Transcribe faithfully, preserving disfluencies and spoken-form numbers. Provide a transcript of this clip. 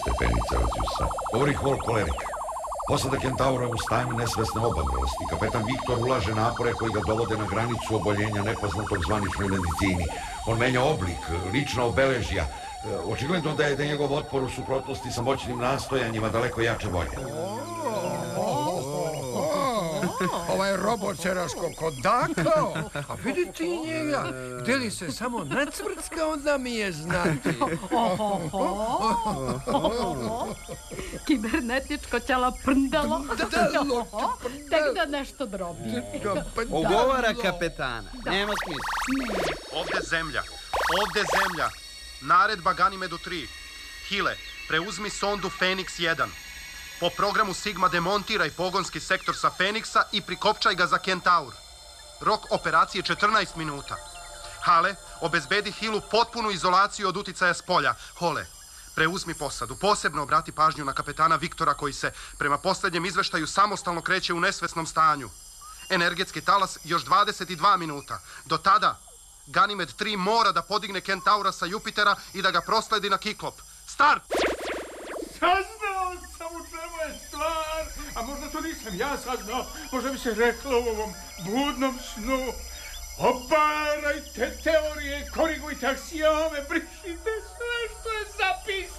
stepenica Razjusa. Govori Hol Kolerik. Posada Kentaura u stanju nesvesne obavrelosti. Kapetan Viktor ulaže napore koji ga dovode na granicu oboljenja nepoznatog zvaničnoj medicini. On menja oblik, lično obeležja. Očigledno da je da njegov otpor u suprotnosti sa moćnim nastojanjima daleko jače volje. Ovaj robot se raskokodakao. A vidi ti njega. Gde li se samo nacvrcka, onda mi je znati. Kibernetičko ćela prndalo. Prndalo, Tek da nešto drobi. Ugovara kapetana. Nema smisla. Ovde zemlja. Ovde zemlja. Naredba Ganimedu tri. Hile, preuzmi sondu Feniks jedan. Po programu Sigma demontiraj pogonski sektor sa Feniksa i prikopčaj ga za Kentaur. Rok operacije četrnaest minuta. Hale, obezbedi Hilu potpunu izolaciju od uticaja s polja. Hole, preuzmi posadu. Posebno obrati pažnju na kapetana Viktora koji se, prema posljednjem izveštaju, samostalno kreće u nesvesnom stanju. Energetski talas još dvadeset dva minuta. Do tada, Ganimed tri mora da podigne Kentaura sa Jupitera i da ga prosledi na Kiklop. Start! Saznao sam u čemu je stvar, a možda to nisam ja saznao, možda bi se reklo u ovom budnom snu. Obarajte teorije, korigujte aksiome, brišite sve.